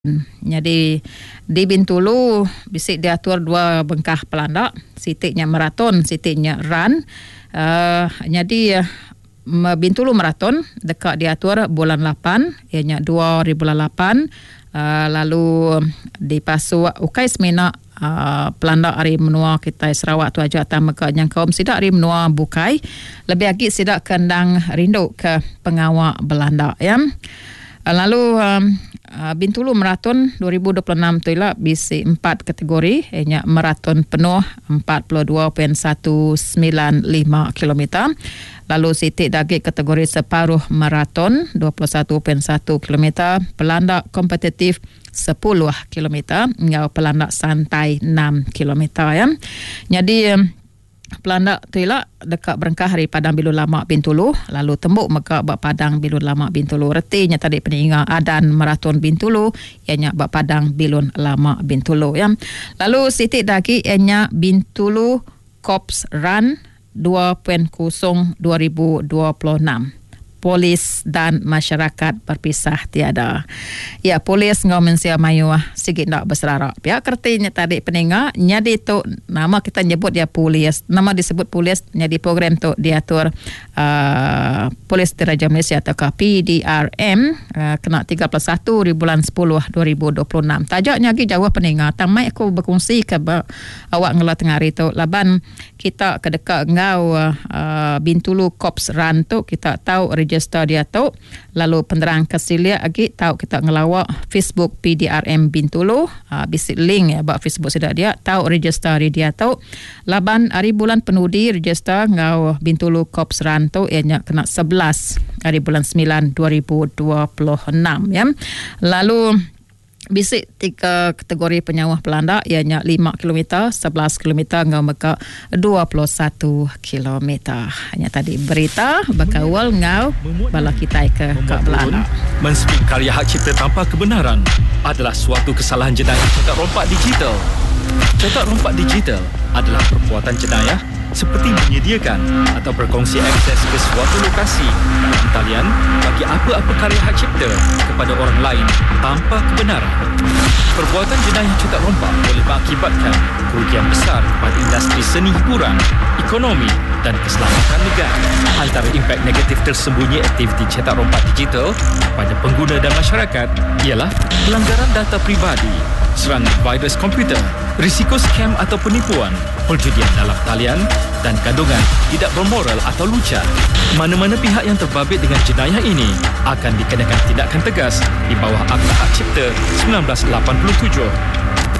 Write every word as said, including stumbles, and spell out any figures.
Jadi di Bintulu bisik diatur dua bengkah pelanda, sitiknya maraton, sitiknya run. Uh, jadi uh, Bintulu maraton dekat diatur bulan lapan, ianya dua ribu lapan. Uh, lalu di pasu ukai semena uh, pelanda hari menua kita Sarawak tu aja atas meka nyangkaum sidak hari menua bukai, lebih lagi sidak kendang rindu ke pengawak Belanda ya. Uh, lalu um, Uh, Bintulu maraton dua ribu dua puluh enam tu ialah bisi empat kategori, ianya maraton penuh empat puluh dua perpuluhan satu sembilan lima kilometer. Lalu sitik dagi kategori separuh maraton dua puluh satu perpuluhan satu kilometer, pelanda kompetitif sepuluh kilometer, ngau pelanda santai enam kilometer ya. Jadi um, pelanda tu ialah dekat berengkah hari Padang Bilun Lama Bintulu, lalu tembuk meka bak Padang Bilun Lama Bintulu. Retinya tadi peninga adan maraton Bintulu, ianya bak Padang Bilun Lama Bintulu ya. Lalu sitik dagi ianya Bintulu Corps Run dua kosong dua ribu dua puluh enam. Polis dan masyarakat berpisah tiada. Ya, polis ngau mensia mayu sikit nak berserarak. Pihak kertinya tadi peninga, nyadi tu nama kita nyebut dia polis. Nama disebut polis, nyadi program tu diatur uh, Polis Diraja Malaysia atau P D R M uh, kena tiga puluh satu hari bulan sepuluh dua ribu dua puluh enam. Tajaknya lagi jawab peninga. Tamai aku berkongsi ke ba, awak ngelah tengah hari tu. Laban kita kedekat ngau uh, Bintulu Corps Run tu, kita tahu register dia tu, lalu penerang kesilia lagi tahu kita ngelawak Facebook P D R M Bintulu, uh, bisik link ya bak Facebook sudah dia tahu register dia tu. Laban hari bulan penudi register ngau Bintulu Corps Run tu ianya kena sebelas hari bulan sembilan dua ribu dua puluh enam ya. Lalu bisik tiga kategori penyawah pelanda ianya lima kilometer, sebelas kilometer ngau meka dua puluh satu kilometer. Hanya tadi berita bakawal ngau bala kita ke ke pelanda. Menspin karya hak cipta tanpa kebenaran adalah suatu kesalahan jenayah cetak rompak digital. Cetak rompak digital adalah perbuatan jenayah seperti menyediakan atau berkongsi akses ke suatu lokasi dalam talian bagi apa-apa karya hak cipta kepada orang lain tanpa kebenaran. Perbuatan jenayah cetak rompak boleh mengakibatkan kerugian besar pada industri seni hiburan, ekonomi dan keselamatan negara. Antara impak negatif tersembunyi aktiviti cetak rompak digital pada pengguna dan masyarakat ialah pelanggaran data pribadi, serangan virus komputer, risiko skam atau penipuan, perjudian dalam talian dan kandungan tidak bermoral atau lucah. Mana-mana pihak yang terbabit dengan jenayah ini akan dikenakan tindakan tegas di bawah Akta Hak Cipta seribu sembilan ratus lapan puluh tujuh.